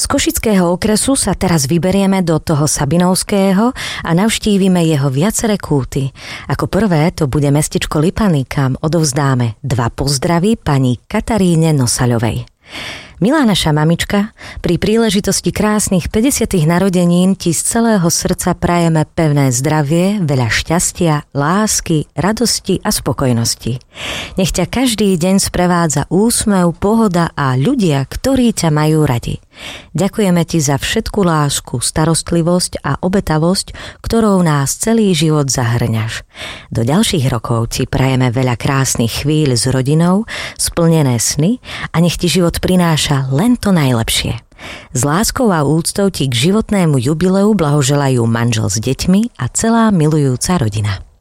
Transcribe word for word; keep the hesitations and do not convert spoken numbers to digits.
Z košického okresu sa teraz vyberieme do toho Sabinovského a navštívime jeho viaceré kúty. Ako prvé to bude mestečko Lipany, kam odovzdáme dva pozdravy pani Kataríne Nosaľovej. Milá naša mamička, pri príležitosti krásnych päťdesiatych narodenín ti z celého srdca prajeme pevné zdravie, veľa šťastia, lásky, radosti a spokojnosti. Nech ťa každý deň sprevádza úsmev, pohoda a ľudia, ktorí ťa majú radi. Ďakujeme ti za všetku lásku, starostlivosť a obetavosť, ktorou nás celý život zahrňaš. Do ďalších rokov ti prajeme veľa krásnych chvíľ s rodinou, splnené sny a nech ti život prináša len to najlepšie. S láskou a úctou ti k životnému jubileu blahoželajú manžel s deťmi a celá milujúca rodina.